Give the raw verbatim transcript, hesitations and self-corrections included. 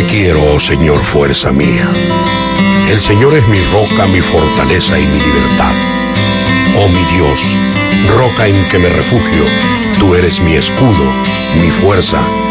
te quiero, oh Señor, fuerza mía. El Señor es mi roca, mi fortaleza y mi libertad. Oh mi Dios, roca en que me refugio, tú eres mi escudo, mi fuerza